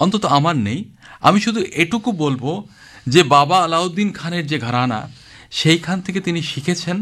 অন্তত আমার নেই। আমি শুধু এটুকু বলবো যে বাবা আলাউদ্দিন খানের যে ঘরানা, সেইখান থেকে তিনি শিখেছেন।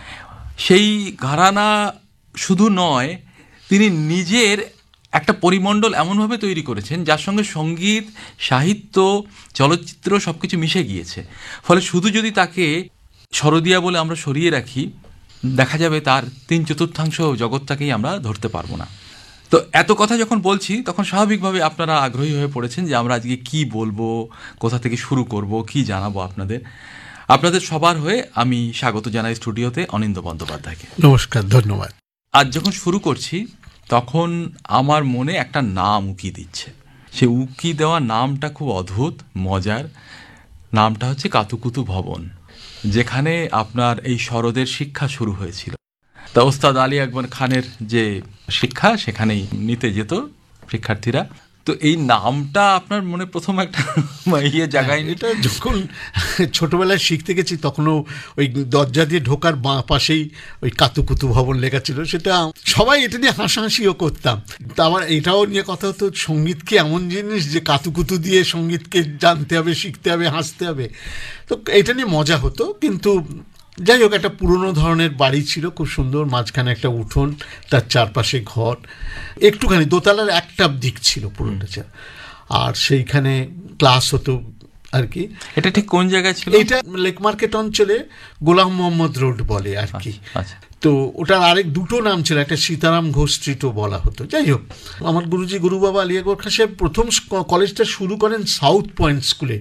সেই ঘরানা শুধু নয়, তিনি নিজের একটা পরিমণ্ডল এমনভাবে তৈরি করেছেন যার সঙ্গে সঙ্গীত, সাহিত্য, চলচ্চিত্র সব কিছু মিশে গিয়েছে। ফলে শুধু যদি তাকে শরদিয়া বলে আমরা সরিয়ে রাখি, দেখা যাবে তার 3/4 জগৎটাকেই আমরা ধরতে পারবো না। তো এত কথা যখন বলছি, তখন স্বাভাবিকভাবে আপনারা আগ্রহী হয়ে পড়েছেন যে আমরা আজকে কি বলবো, কোথা থেকে শুরু করব, কি জানাবো আপনাদের। আপনাদের সবার হয়ে আমি স্বাগত জানাই স্টুডিওতে অনিন্দ্য বন্দ্যোপাধ্যায়কে। নমস্কার, ধন্যবাদ। আজ যখন শুরু করছি, তখন আমার মনে একটা নাম উকি দিচ্ছে। সে উকি দেওয়া নামটা খুব অদ্ভুত, মজার। নামটা হচ্ছে কাতুকুতু ভবন, যেখানে আপনার এই শরদের শিক্ষা শুরু হয়েছিল। তা ওস্তাদ আলী আকবর খানের যে শিক্ষা, সেখানেই নিতে যেত শিক্ষার্থীরা। তো এই নামটা আপনার মনে প্রথম একটা জায়গায়, এটা যখন ছোটবেলায় শিখতে গেছি, তখনও ওই দরজা দিয়ে ঢোকার বাঁ পাশেই ওই কাতুকুতু ভবন লেখা ছিল। সেটা সবাই এটা নিয়ে হাসাহাসিও করতাম। তা আমার এটাও নিয়ে কথা হতো, সঙ্গীত কি এমন জিনিস যে কাতুকুতু দিয়ে সঙ্গীতকে জানতে হবে, শিখতে হবে, হাসতে হবে। তো এটা নিয়ে মজা হতো। কিন্তু যাই হোক, একটা পুরনো ধরনের বাড়ি ছিল, খুব সুন্দর, মাঝখানে একটা উঠোন, তার চারপাশে ঘর, একটুখানি দোতলার একটা দিক ছিল পুরোটা, আর সেইখানে ক্লাস হতো আর কি। এটা ঠিক কোন জায়গায় ছিল? এটা লেক মার্কেট অঞ্চলে গোলাম মোহাম্মদ রোড বলে আর কি। তো ওটার আরেক দুটো নাম ছিল, একটা সীতারাম ঘোষ স্ট্রিটও বলা হতো। যাই হোক, আমার গুরুজি গুরু বাবা আলী আকবর খান সাহেব প্রথম কলেজটা শুরু করেন সাউথ পয়েন্ট স্কুলে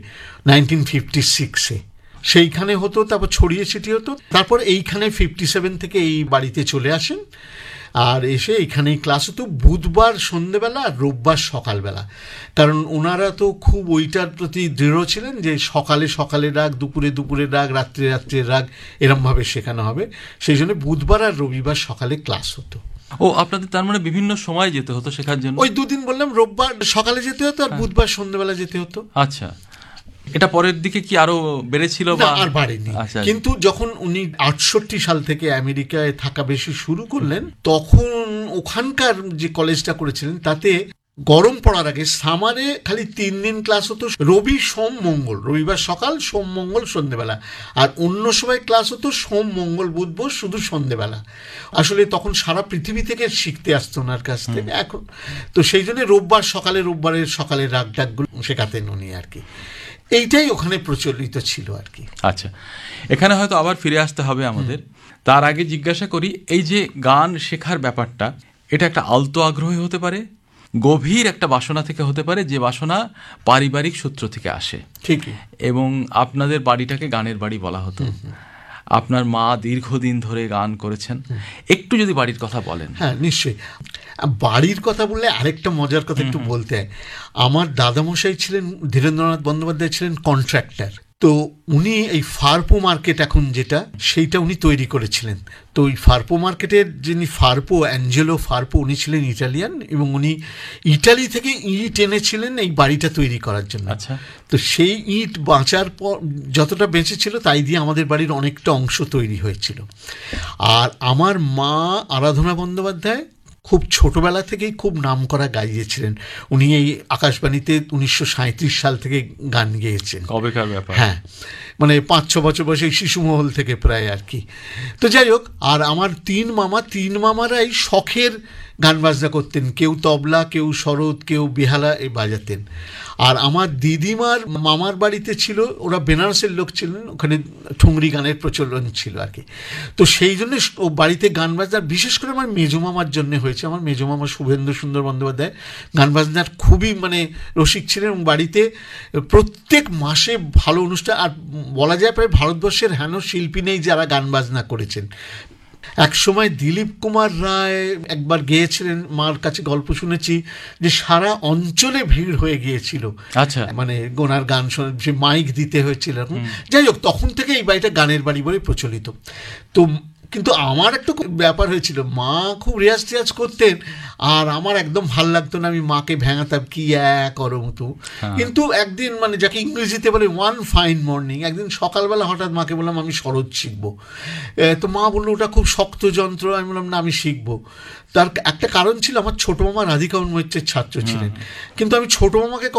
1956-এ। সেইখানে হতো, তারপর ছড়িয়ে ছিটিয়ে হতো। তারপর এইখানে 57 থেকে এই বাড়িতে চলে আসেন, আর এসে এখানেই ক্লাস হতো বুধবার সন্ধ্যেবেলা আর রোববার সকালবেলা। কারণ ওনারা তো খুব ওইটার প্রতি দৃঢ় ছিলেন যে সকালে সকালে রাগ, দুপুরে দুপুরে রাগ, রাত্রে রাত্রে রাগ, এরমভাবে শেখানো হবে। সেই জন্য বুধবার আর রবিবার সকালে ক্লাস হতো। ও, আপনাদের তার মানে বিভিন্ন সময় যেতে হতো শেখার জন্য? ওই দুদিন বললাম, রোববার সকালে যেতে হতো আর বুধবার সন্ধ্যেবেলা যেতে হতো। আচ্ছা, এটা পরের দিকে কি আরো বেড়েছিল? আর বাড়েনি। কিন্তু যখন উনি 68 সাল থেকে আমেরিকায় থাকা বেশি শুরু করলেন, তখন ওখানকার যে কলেজটা করেছিলেন তাতে গরম পড়ার আগে সামারে খালি 3 দিন ক্লাস হতো, রবি সোম মঙ্গল, রবিবার সকাল, সোম মঙ্গল সন্ধ্যেবেলা। আর অন্য সময় ক্লাস হতো সোম মঙ্গল বুধবার শুধু সন্ধ্যেবেলা। আসলে তখন সারা পৃথিবী থেকে শিখতে আসতো ওনার কাছ থেকে। এখন তো সেই জন্য রোববার সকালে, রোববারের সকালে রাগ ডাকগুলো শেখাতেন উনি আর কি। এইটাই ওখানে প্রচলিত ছিল আর কি। আচ্ছা, এখানে হয়তো আবার ফিরে আসতে হবে আমাদের। তার আগে জিজ্ঞাসা করি, এই যে গান শেখার ব্যাপারটা, এটা একটা আলতো আগ্রহ হতে পারে, গভীর একটা বাসনা থেকে হতে পারে, যে বাসনা পারিবারিক সূত্র থেকে আসে। ঠিকই। এবং আপনাদের বাড়িটাকে গানের বাড়ি বলা হতো। আপনার মা দীর্ঘদিন ধরে গান করেছেন। একটু যদি বাড়ির কথা বলেন। হ্যাঁ, নিশ্চয়ই। বাড়ির কথা বললে আরেকটা মজার কথা একটু বলতে হয়। আমার দাদামশাই ছিলেন, ধীরেন্দ্রনাথ বন্দ্যোপাধ্যায় ছিলেন কন্ট্রাক্টর। তো উনি এই ফারপো মার্কেট এখন যেটা, সেইটা উনি তৈরি করেছিলেন। তো ওই ফারপো মার্কেটের যিনি ফারপো, অ্যাঞ্জেলো ফারপো, উনি ছিলেন ইটালিয়ান, এবং উনি ইটালি থেকে ইট এনেছিলেন এই বাড়িটা তৈরি করার জন্য। আচ্ছা। তো সেই ইট বাঁচার পর যতটা বেঁচেছিল তাই দিয়ে আমাদের বাড়ির অনেকটা অংশ তৈরি হয়েছিল। আর আমার মা আরাধনা বন্দ্যোপাধ্যায় খুব ছোটবেলা থেকেই খুব নাম করা গাইয়েছিলেন। উনি এই আকাশবাণীতে 1937 সাল থেকে গান গেয়েছেন। কবেকার ব্যাপার? হ্যাঁ, মানে 5-6 বছর বয়সে শিশুমহল থেকে প্রায় আর কি। তো যাই হোক, আর আমার তিন মামারাই শখের গান বাজনা করতেন। কেউ তবলা, কেউ সরোদ, কেউ বেহালা বাজাতেন। আর আমার দিদিমার মামার বাড়িতে ছিল, ওরা বেনারসের লোক ছিলেন, ওখানে ঠুংরি গানের প্রচলন ছিল আর কি। তো সেই জন্য ও বাড়িতে গান বাজনার, বিশেষ করে আমার মেজো মামার জন্য হয়েছে। আমার মেজো মামা শুভেন্দু সুন্দর বন্দ্যোপাধ্যায় গান বাজনার খুবই রসিক ছিলেন, এবং বাড়িতে প্রত্যেক মাসে ভালো অনুষ্ঠান। আর বলা যায় প্রায় ভারতবর্ষের হেন শিল্পী নেই যারা গান বাজনা করেছেন। এক সময় দিলীপ কুমার রায় একবার গেয়েছিলেন, মার কাছে গল্প শুনেছি যে সারা অঞ্চলে ভিড় হয়ে গিয়েছিল। আচ্ছা, মানে গোনার গান শুনে, যে মাইক দিতে হয়েছিল। যাই হোক, তখন থেকে এই বাড়িটা গানের বাড়ি বলে প্রচলিত। তো কিন্তু আমার একটা ব্যাপার হয়েছিল, মা খুব রেয়াজ টেয়াজ করতেন, আর আমার একদম ভাল লাগতো না। আমি মাকে ভেঙাতাম, কি করো মতো। কিন্তু একদিন, যাকে ইংরেজিতে বলে ওয়ান ফাইন মর্নিং, একদিন সকালবেলা হঠাৎ মাকে বললাম আমি সরোদ শিখবো। তো মা বললো ওটা খুব শক্ত যন্ত্র। আমি বললাম না, আমি শিখবো। তার একটা কারণ ছিল, আমার ছোটো মামা রাধিকা মৈত্রের ছাত্র ছিলেন, কিন্তু আমি ছোটো মামাকে